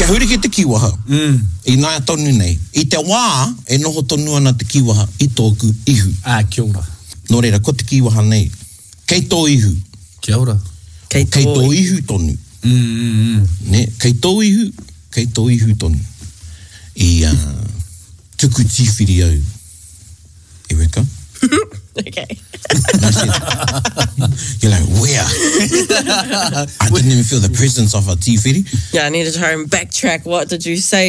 Kia huri ki te kiwaha. I ngā tonu nei. I te wā, e noho tonu ana te kiwaha i tōku ihu. Kia ora. Nō reira, ko te kiwaha nei. Kei tō ihu. Kia ora. Kei tō ihu tonu. Ne, kei tō ihu tonu. I tuku tīwhiri au. E weka? Okay. And I said, you're like, where? I didn't even feel the presence of a tīwhiri. Yeah, I need to try and backtrack. What did you say?